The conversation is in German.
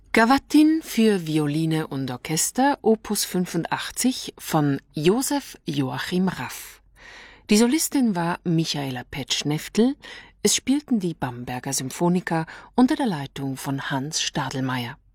Gavotte für Violine und Orchester, Opus 85 von Josef Joachim Raff. Die Solistin war Michaela Petsch-Neftl. Es spielten die Bamberger Symphoniker unter der Leitung von Hans Stadelmeier.